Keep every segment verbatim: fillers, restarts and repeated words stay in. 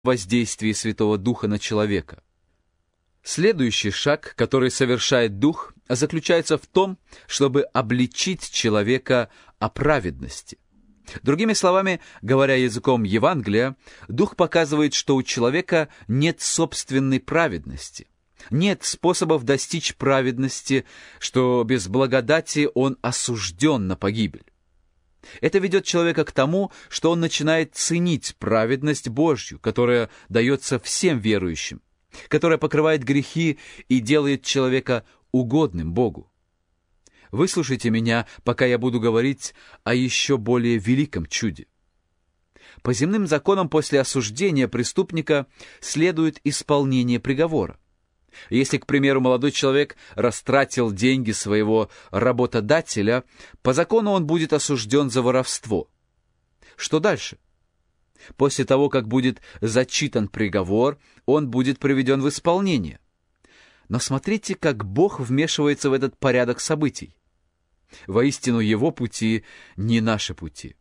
воздействии Святого Духа на человека. Следующий шаг, который совершает Дух, заключается в том, чтобы обличить человека о праведности. Другими словами, говоря языком Евангелия, Дух показывает, что у человека нет собственной праведности, нет способов достичь праведности, что без благодати он осужден на погибель. Это ведет человека к тому, что он начинает ценить праведность Божью, которая дается всем верующим, которая покрывает грехи и делает человека угодным Богу. Выслушайте меня, пока я буду говорить о еще более великом чуде. По земным законам после осуждения преступника следует исполнение приговора. Если, к примеру, молодой человек растратил деньги своего работодателя, по закону он будет осужден за воровство. Что дальше? После того, как будет зачитан приговор, он будет приведен в исполнение. Но смотрите, как Бог вмешивается в этот порядок событий. Воистину, Его пути не наши пути.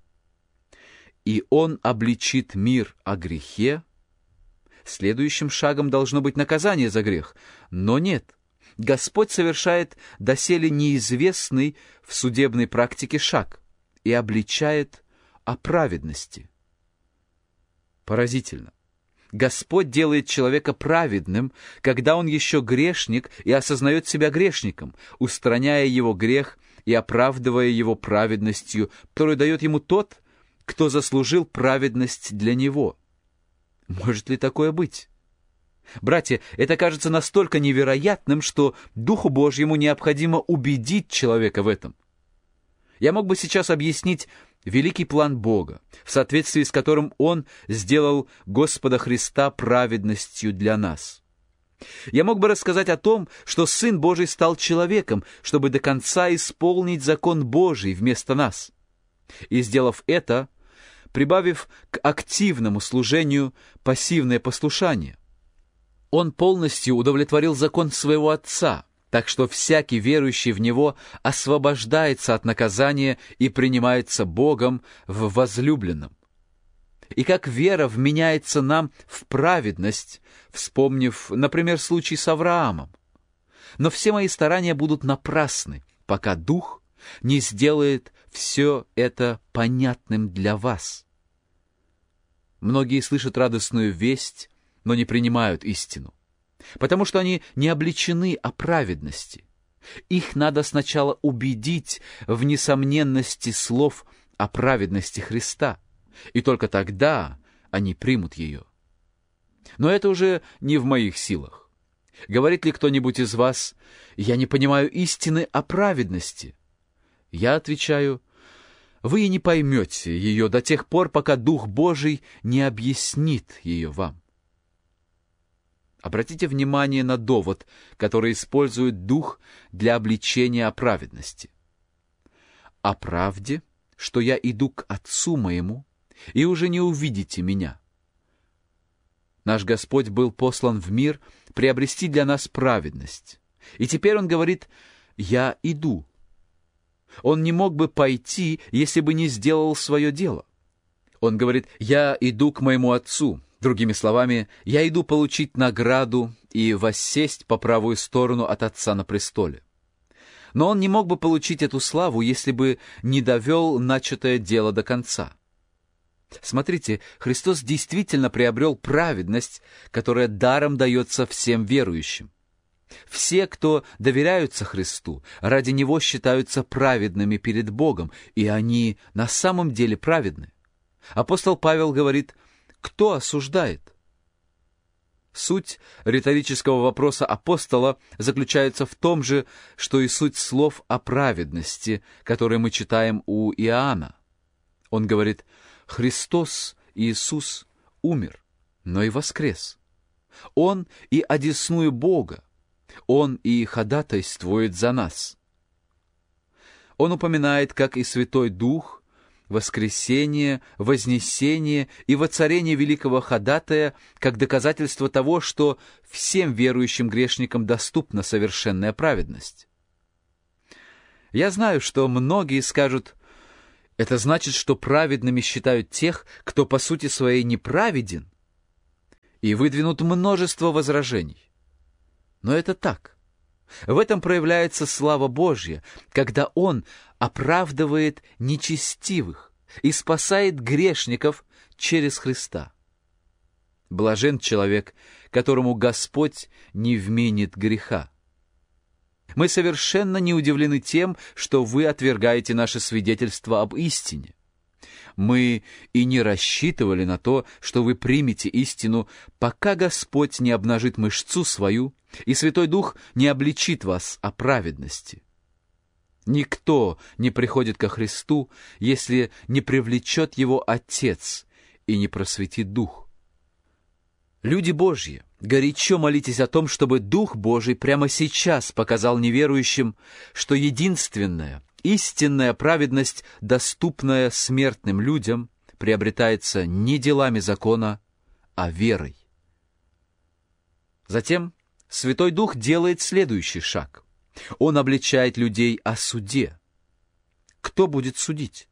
И Он обличит мир о грехе. Следующим шагом должно быть наказание за грех. Но нет. Господь совершает доселе неизвестный в судебной практике шаг и обличает о праведности. Поразительно. Господь делает человека праведным, когда он еще грешник и осознает себя грешником, устраняя его грех и оправдывая его праведностью, которую дает ему тот, кто заслужил праведность для него. Может ли такое быть? Братья, это кажется настолько невероятным, что Духу Божьему необходимо убедить человека в этом. Я мог бы сейчас объяснить великий план Бога, в соответствии с которым Он сделал Господа Христа праведностью для нас. Я мог бы рассказать о том, что Сын Божий стал человеком, чтобы до конца исполнить закон Божий вместо нас. И, сделав это, прибавив к активному служению пассивное послушание, Он полностью удовлетворил закон своего Отца, так что всякий верующий в Него освобождается от наказания и принимается Богом в возлюбленном. И как вера вменяется нам в праведность, вспомнив, например, случай с Авраамом. Но все мои старания будут напрасны, пока Дух не сделает все это понятным для вас. Многие слышат радостную весть, но не принимают истину, потому что они не обличены о праведности. Их надо сначала убедить в несомненности слов о праведности Христа, и только тогда они примут ее. Но это уже не в моих силах. Говорит ли кто-нибудь из вас: «Я не понимаю истины о праведности»? Я отвечаю: вы и не поймете ее до тех пор, пока Дух Божий не объяснит ее вам. Обратите внимание на довод, который использует Дух для обличения о праведности. «О правде, что я иду к Отцу моему, и уже не увидите меня». Наш Господь был послан в мир приобрести для нас праведность. И теперь Он говорит: «Я иду». Он не мог бы пойти, если бы не сделал свое дело. Он говорит: «Я иду к моему Отцу». Другими словами, я иду получить награду и воссесть по правую сторону от Отца на престоле. Но он не мог бы получить эту славу, если бы не довел начатое дело до конца. Смотрите, Христос действительно приобрел праведность, которая даром дается всем верующим. Все, кто доверяются Христу, ради Него считаются праведными перед Богом, и они на самом деле праведны. Апостол Павел говорит: «Кто осуждает?» Суть риторического вопроса апостола заключается в том же, что и суть слов о праведности, которые мы читаем у Иоанна. Он говорит: «Христос, Иисус, умер, но и воскрес. Он и одесную Бога, Он и ходатайствует за нас». Он упоминает, как и Святой Дух, воскресение, вознесение и воцарение великого ходатая как доказательство того, что всем верующим грешникам доступна совершенная праведность. Я знаю, что многие скажут: это значит, что праведными считают тех, кто по сути своей неправеден. и выдвинут множество возражений. Но это так. В этом проявляется слава Божья, когда Он оправдывает нечестивых и спасает грешников через Христа. Блажен человек, которому Господь не вменит греха. Мы совершенно не удивлены тем, что вы отвергаете наше свидетельство об истине. Мы и не рассчитывали на то, что вы примете истину, пока Господь не обнажит мышцу свою, и Святой Дух не обличит вас о праведности. Никто не приходит ко Христу, если не привлечет его Отец и не просветит Дух. Люди Божьи, горячо молитесь о том, чтобы Дух Божий прямо сейчас показал неверующим, что единственная, истинная праведность, доступная смертным людям, приобретается не делами закона, а верой. Затем Святой Дух делает следующий шаг. Он обличает людей о суде. Кто будет судить?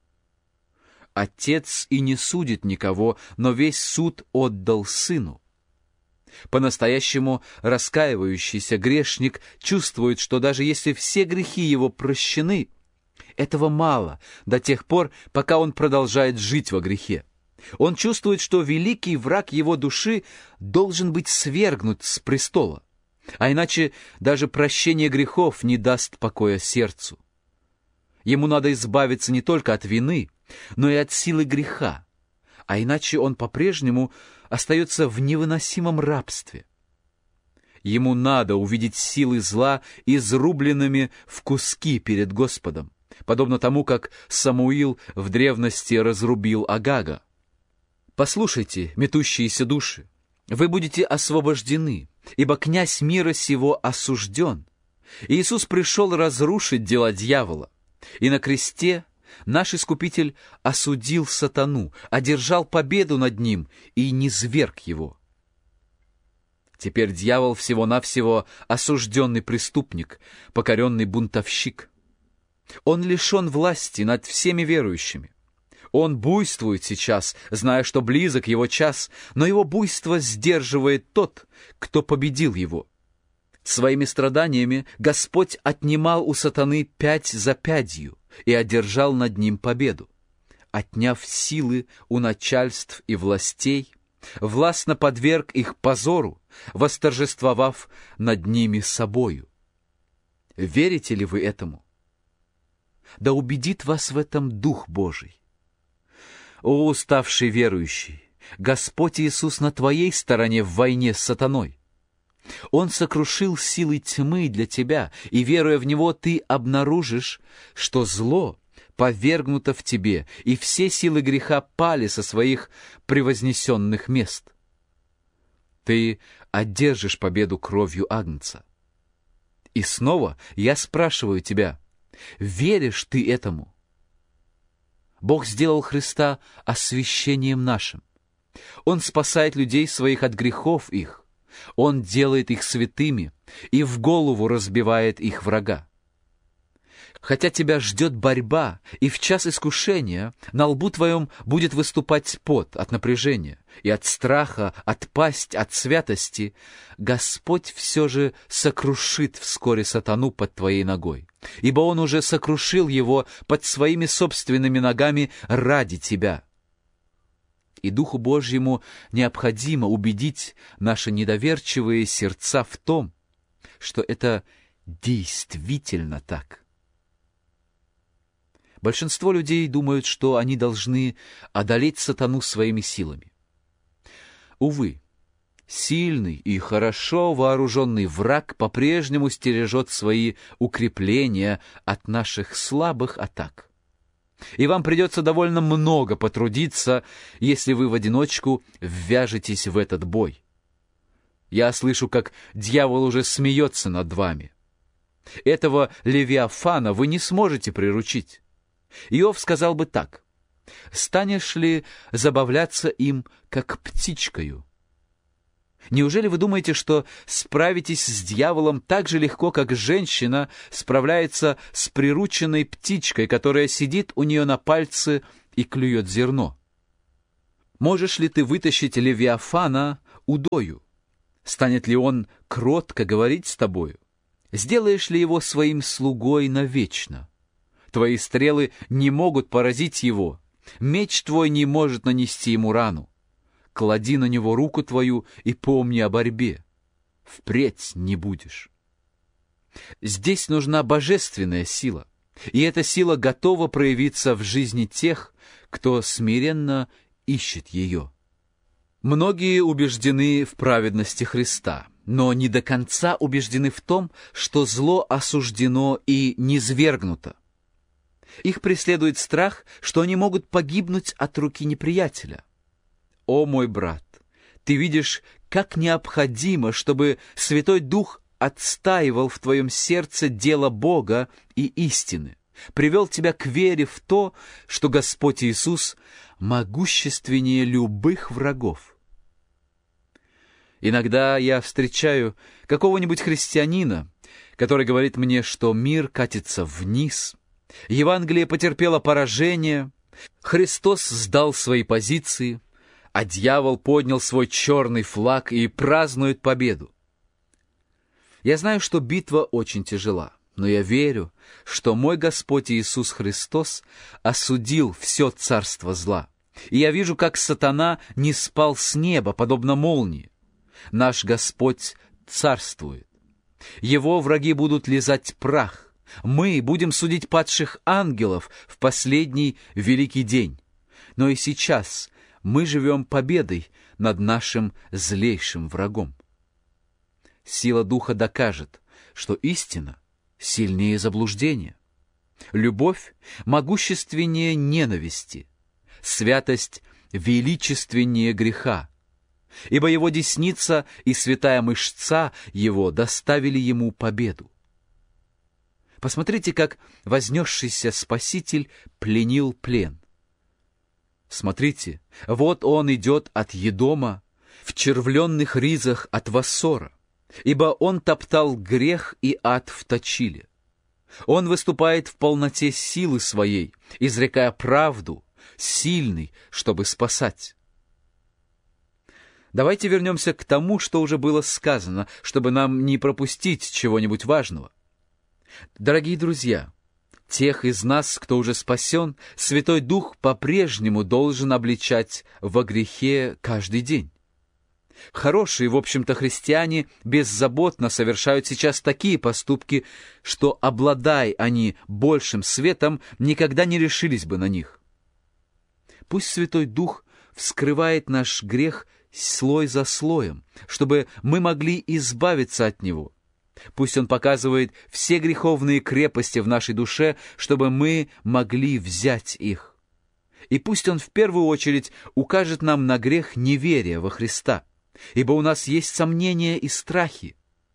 Отец и не судит никого, но весь суд отдал Сыну. По-настоящему раскаивающийся грешник чувствует, что даже если все грехи его прощены, этого мало до тех пор, пока он продолжает жить во грехе. Он чувствует, что великий враг его души должен быть свергнут с престола, а иначе даже прощение грехов не даст покоя сердцу. Ему надо избавиться не только от вины, но и от силы греха, а иначе он по-прежнему остается в невыносимом рабстве. Ему надо увидеть силы зла изрубленными в куски перед Господом, подобно тому, как Самуил в древности разрубил Агага. Послушайте, метущиеся души, вы будете освобождены, ибо князь мира сего осужден. Иисус пришел разрушить дела дьявола, и на кресте наш Искупитель осудил сатану, одержал победу над ним и низверг его. Теперь дьявол всего-навсего осужденный преступник, покоренный бунтовщик. Он лишен власти над всеми верующими. Он буйствует сейчас, зная, что близок его час, но его буйство сдерживает тот, кто победил его. Своими страданиями Господь отнимал у сатаны пять за пятью и одержал над ним победу. Отняв силы у начальств и властей, властно подверг их позору, восторжествовав над ними собою. Верите ли вы этому? Да убедит вас в этом Дух Божий. О, уставший верующий, Господь Иисус на твоей стороне в войне с сатаной. Он сокрушил силы тьмы для тебя, и, веруя в Него, ты обнаружишь, что зло повергнуто в тебе, и все силы греха пали со своих превознесенных мест. Ты одержишь победу кровью Агнца. И снова я спрашиваю тебя, веришь ты этому? Бог сделал Христа освящением нашим. Он спасает людей своих от грехов их. Он делает их святыми и в голову разбивает их врага. Хотя тебя ждет борьба, и в час искушения на лбу твоем будет выступать пот от напряжения, и от страха отпасть от святости, Господь все же сокрушит вскоре сатану под твоей ногой, ибо Он уже сокрушил его под своими собственными ногами ради тебя. И Духу Божьему необходимо убедить наши недоверчивые сердца в том, что это действительно так. Большинство людей думают, что они должны одолеть сатану своими силами. Увы, сильный и хорошо вооруженный враг по-прежнему стережет свои укрепления от наших слабых атак. И вам придется довольно много потрудиться, если вы в одиночку ввяжетесь в этот бой. Я слышу, как дьявол уже смеется над вами. Этого Левиафана вы не сможете приручить. Иов сказал бы так: «Станешь ли забавляться им, как птичкою?» Неужели вы думаете, что справитесь с дьяволом так же легко, как женщина справляется с прирученной птичкой, которая сидит у нее на пальце и клюет зерно? Можешь ли ты вытащить Левиафана, удою? Станет ли он кротко говорить с тобою? Сделаешь ли его своим слугой навечно? Твои стрелы не могут поразить его, меч твой не может нанести ему рану. Клади на него руку твою и помни о борьбе. Впредь не будешь. Здесь нужна божественная сила, и эта сила готова проявиться в жизни тех, кто смиренно ищет ее. Многие убеждены в праведности Христа, но не до конца убеждены в том, что зло осуждено и низвергнуто. Их преследует страх, что они могут погибнуть от руки неприятеля. О, мой брат, ты видишь, как необходимо, чтобы Святой Дух отстаивал в твоем сердце дело Бога и истины, привел тебя к вере в то, что Господь Иисус могущественнее любых врагов. Иногда я встречаю какого-нибудь христианина, который говорит мне, что мир катится вниз, Евангелие потерпело поражение, Христос сдал свои позиции, а дьявол поднял свой черный флаг и празднует победу. Я знаю, что битва очень тяжела, но я верю, что мой Господь Иисус Христос осудил все царство зла. И я вижу, как сатана не спал с неба, подобно молнии. Наш Господь царствует. Его враги будут лизать прах. Мы будем судить падших ангелов в последний великий день. Но и сейчас мы живем победой над нашим злейшим врагом. Сила Духа докажет, что истина сильнее заблуждения. Любовь могущественнее ненависти. Святость величественнее греха. Ибо его десница и святая мышца его доставили ему победу. Посмотрите, как вознесшийся Спаситель пленил плен. Смотрите, вот он идет от Едома в червленных ризах от Вассора, ибо он топтал грех и ад в точиле. Он выступает в полноте силы своей, изрекая правду, сильный, чтобы спасать. Давайте вернемся к тому, что уже было сказано, чтобы нам не пропустить чего-нибудь важного. Дорогие друзья, тех из нас, кто уже спасен, Святой Дух по-прежнему должен обличать во грехе каждый день. Хорошие, в общем-то, христиане беззаботно совершают сейчас такие поступки, что, обладая они большим светом, никогда не решились бы на них. Пусть Святой Дух вскрывает наш грех слой за слоем, чтобы мы могли избавиться от него. Пусть Он показывает все греховные крепости в нашей душе, чтобы мы могли взять их. И пусть Он в первую очередь укажет нам на грех неверия во Христа, ибо у нас есть сомнения и страхи.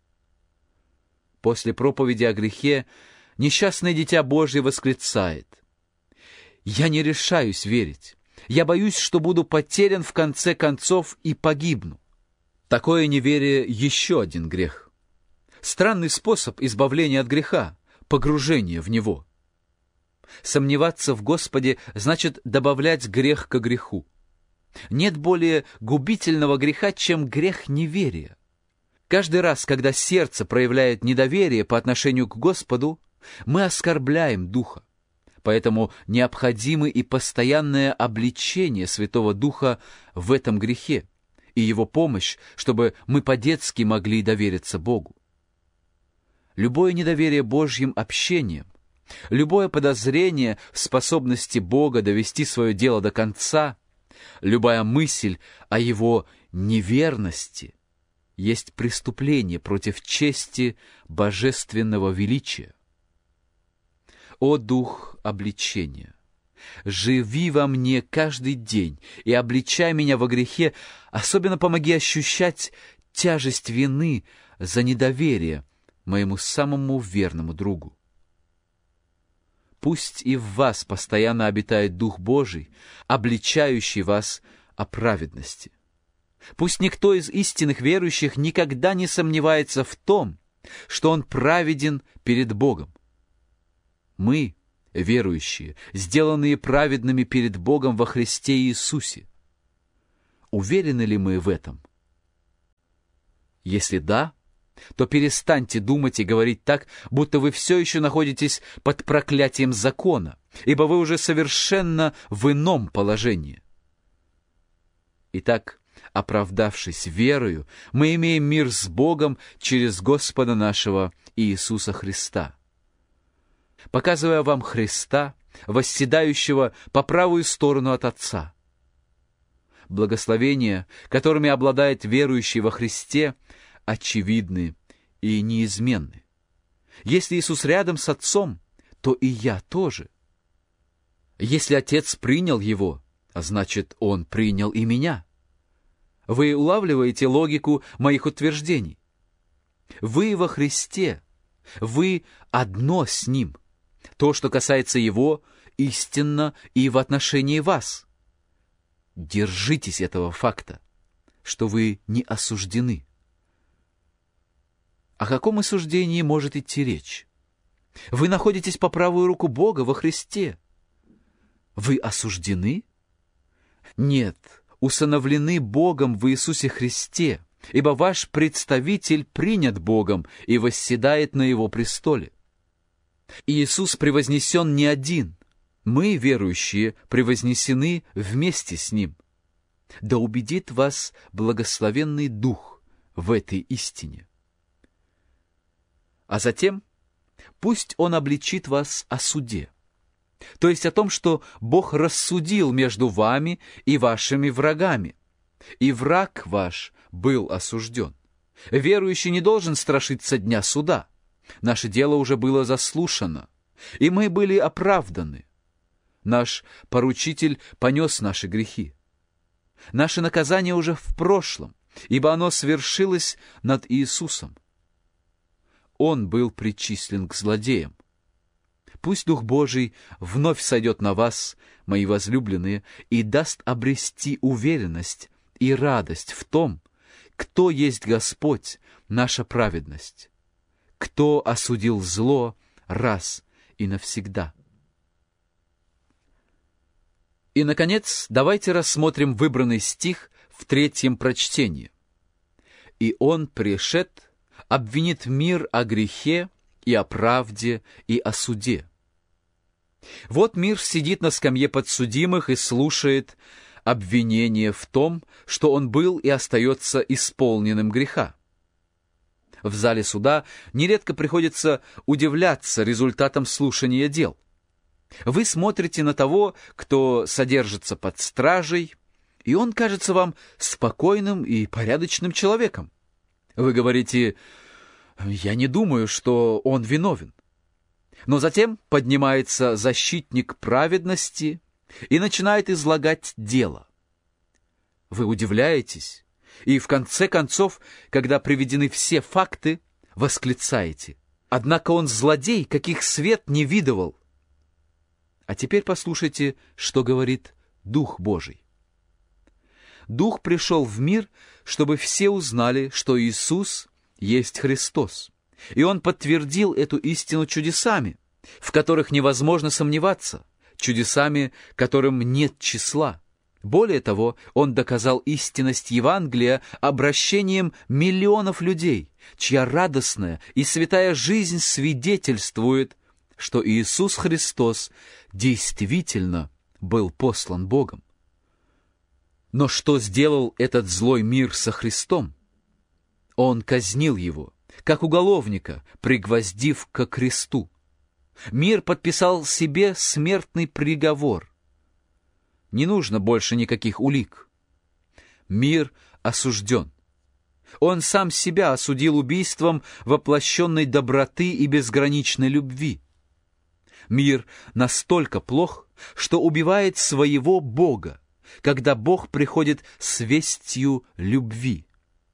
После проповеди о грехе несчастное дитя Божье восклицает: «Я не решаюсь верить. Я боюсь, что буду потерян в конце концов и погибну». Такое неверие — еще один грех. Странный способ избавления от греха — погружение в него. Сомневаться в Господе значит добавлять грех ко греху. Нет более губительного греха, чем грех неверия. Каждый раз, когда сердце проявляет недоверие по отношению к Господу, мы оскорбляем Духа. Поэтому необходимо и постоянное обличение Святого Духа в этом грехе и Его помощь, чтобы мы по-детски могли довериться Богу. Любое недоверие Божьим общением, любое подозрение в способности Бога довести свое дело до конца, любая мысль о Его неверности есть преступление против чести божественного величия. О Дух обличения! Живи во мне каждый день и обличай меня во грехе, особенно помоги ощущать тяжесть вины за недоверие моему самому верному другу. Пусть и в вас постоянно обитает Дух Божий, обличающий вас о праведности. Пусть никто из истинных верующих никогда не сомневается в том, что он праведен перед Богом. Мы, верующие, сделанные праведными перед Богом во Христе Иисусе. Уверены ли мы в этом? Если да, то перестаньте думать и говорить так, будто вы все еще находитесь под проклятием закона, ибо вы уже совершенно в ином положении. Итак, оправдавшись верою, мы имеем мир с Богом через Господа нашего Иисуса Христа. Показывая вам Христа, восседающего по правую сторону от Отца. Благословения, которыми обладает верующий во Христе, очевидны и неизменны. Если Иисус рядом с Отцом, то и я тоже. Если Отец принял Его, значит, Он принял и меня. Вы улавливаете логику моих утверждений? Вы во Христе, вы одно с Ним. То, что касается Его, истинно и в отношении вас. Держитесь этого факта, что вы не осуждены. О каком осуждении может идти речь? Вы находитесь по правую руку Бога во Христе. Вы осуждены? Нет, усыновлены Богом в Иисусе Христе, ибо ваш представитель принят Богом и восседает на Его престоле. Иисус превознесен не один. Мы, верующие, превознесены вместе с Ним. Да убедит вас благословенный Дух в этой истине. А затем пусть Он обличит вас о суде, то есть о том, что Бог рассудил между вами и вашими врагами, и враг ваш был осужден. Верующий не должен страшиться дня суда. Наше дело уже было заслушано, и мы были оправданы. Наш поручитель понес наши грехи. Наше наказание уже в прошлом, ибо оно свершилось над Иисусом. Он был причислен к злодеям. Пусть Дух Божий вновь сойдет на вас, мои возлюбленные, и даст обрести уверенность и радость в том, кто есть Господь, наша праведность, кто осудил зло раз и навсегда. И, наконец, давайте рассмотрим выбранный стих в третьем прочтении. «И Он, пришед, обвинит мир о грехе и о правде и о суде». Вот мир сидит на скамье подсудимых и слушает обвинение в том, что он был и остается исполненным греха. В зале суда нередко приходится удивляться результатам слушания дел. Вы смотрите на того, кто содержится под стражей, и он кажется вам спокойным и порядочным человеком. Вы говорите: «Я не думаю, что он виновен». Но затем поднимается защитник праведности и начинает излагать дело. Вы удивляетесь, и в конце концов, когда приведены все факты, восклицаете: «Однако он злодей, каких свет не видывал». А теперь послушайте, что говорит Дух Божий. Дух пришел в мир, чтобы все узнали, что Иисус есть Христос. И Он подтвердил эту истину чудесами, в которых невозможно сомневаться, чудесами, которым нет числа. Более того, Он доказал истинность Евангелия обращением миллионов людей, чья радостная и святая жизнь свидетельствует, что Иисус Христос действительно был послан Богом. Но что сделал этот злой мир со Христом? Он казнил Его, как уголовника, пригвоздив ко кресту. Мир подписал себе смертный приговор. Не нужно больше никаких улик. Мир осужден. Он сам себя осудил убийством воплощенной доброты и безграничной любви. Мир настолько плох, что убивает своего Бога, когда Бог приходит с вестью любви.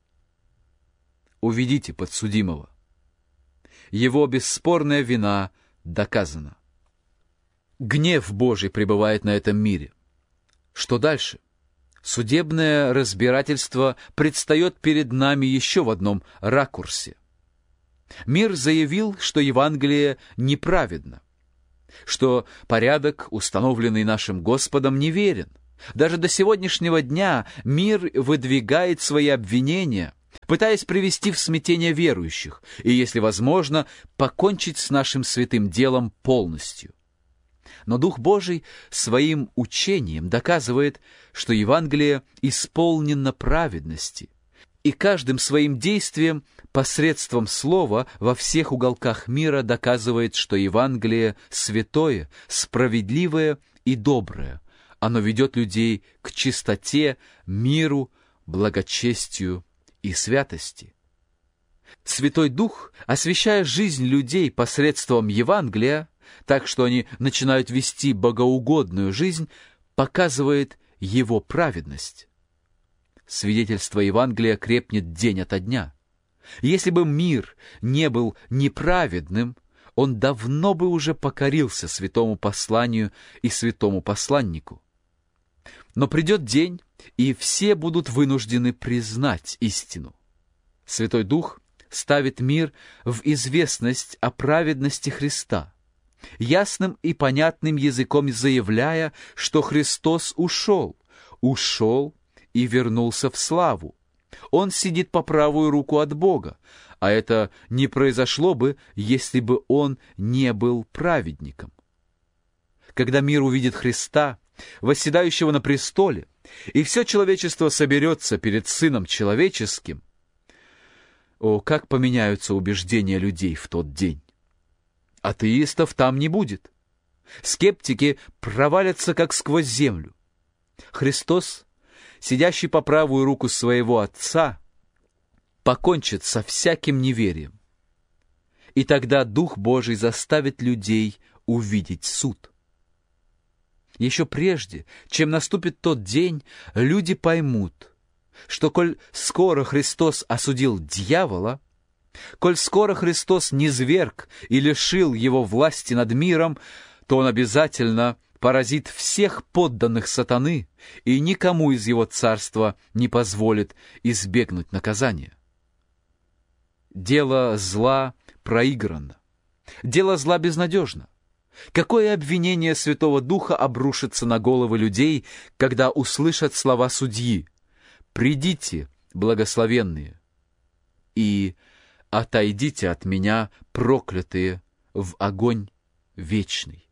Уведите подсудимого. Его бесспорная вина доказана. Гнев Божий пребывает на этом мире. Что дальше? Судебное разбирательство предстает перед нами еще в одном ракурсе. Мир заявил, что Евангелие неправедно, что порядок, установленный нашим Господом, неверен. Даже до сегодняшнего дня мир выдвигает свои обвинения, пытаясь привести в смятение верующих и, если возможно, покончить с нашим святым делом полностью. Но Дух Божий своим учением доказывает, что Евангелие исполнено праведности, и каждым своим действием посредством слова во всех уголках мира доказывает, что Евангелие святое, справедливое и доброе. Оно ведет людей к чистоте, миру, благочестию и святости. Святой Дух, освящая жизнь людей посредством Евангелия, так что они начинают вести богоугодную жизнь, показывает его праведность. Свидетельство Евангелия крепнет день ото дня. Если бы мир не был неправедным, он давно бы уже покорился святому посланию и святому посланнику. Но придет день, и все будут вынуждены признать истину. Святой Дух ставит мир в известность о праведности Христа, ясным и понятным языком заявляя, что Христос ушел, ушел и вернулся в славу. Он сидит по правую руку от Бога, а это не произошло бы, если бы Он не был праведником. Когда мир увидит Христа, восседающего на престоле, и все человечество соберется перед Сыном Человеческим, о, как поменяются убеждения людей в тот день! Атеистов там не будет. Скептики провалятся, как сквозь землю. Христос, сидящий по правую руку своего Отца, покончит со всяким неверием. И тогда Дух Божий заставит людей увидеть суд. Еще прежде, чем наступит тот день, люди поймут, что коль скоро Христос осудил дьявола, коль скоро Христос низверг и лишил его власти над миром, то он обязательно поразит всех подданных сатаны и никому из его царства не позволит избегнуть наказания. Дело зла проиграно. Дело зла безнадежно. Какое обвинение Святого Духа обрушится на головы людей, когда услышат слова судьи: «Придите, благословенные, и отойдите от меня, проклятые, в огонь вечный».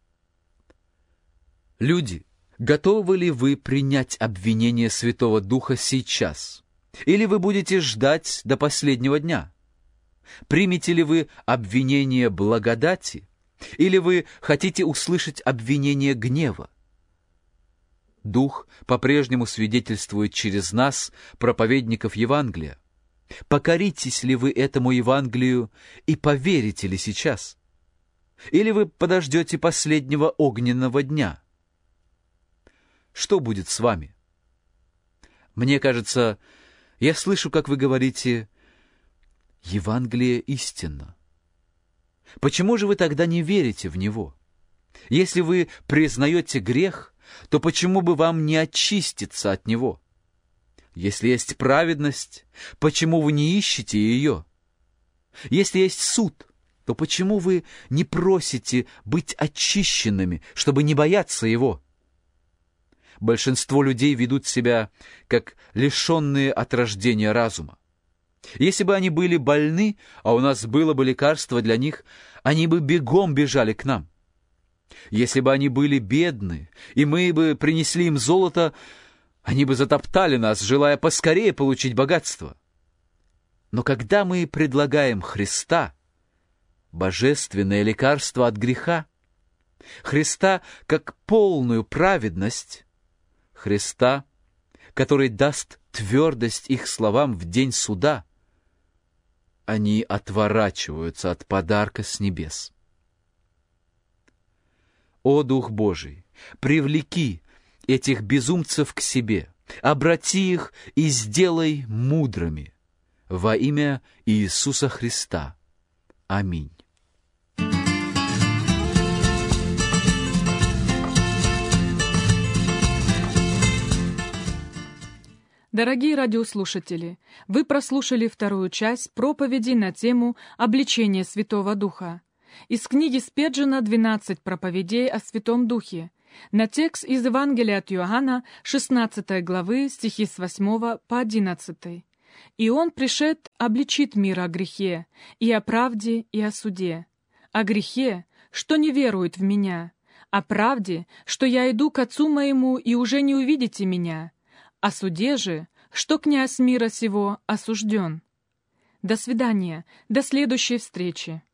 Люди, готовы ли вы принять обвинение Святого Духа сейчас? Или вы будете ждать до последнего дня? Примете ли вы обвинение благодати? Или вы хотите услышать обвинение гнева? Дух по-прежнему свидетельствует через нас, проповедников Евангелия. Покоритесь ли вы этому Евангелию и поверите ли сейчас? Или вы подождете последнего огненного дня? Что будет с вами? Мне кажется, я слышу, как вы говорите: «Евангелие истинно». Почему же вы тогда не верите в него? Если вы признаете грех, то почему бы вам не очиститься от него? Если есть праведность, почему вы не ищете ее? Если есть суд, то почему вы не просите быть очищенными, чтобы не бояться его? Большинство людей ведут себя как лишенные от рождения разума. Если бы они были больны, а у нас было бы лекарство для них, они бы бегом бежали к нам. Если бы они были бедны, и мы бы принесли им золото, они бы затоптали нас, желая поскорее получить богатство. Но когда мы предлагаем Христа, божественное лекарство от греха, Христа как полную праведность, Христа, который даст твердость их словам в день суда, они отворачиваются от подарка с небес. О Дух Божий, привлеки этих безумцев к себе, обрати их и сделай мудрыми во имя Иисуса Христа. Аминь. Дорогие радиослушатели, вы прослушали вторую часть проповеди на тему «Обличение Святого Духа» из книги Спеджена «двенадцать проповедей о Святом Духе» на текст из Евангелия от Иоанна, шестнадцатой главы, стихи с восьмого по одиннадцатый. И Он пришед обличит мир о грехе, и о правде, и о суде. О грехе, что не верует в Меня, о правде, что я иду к Отцу Моему, и уже не увидите Меня, о суде же, что князь мира сего осужден. До свидания, до следующей встречи.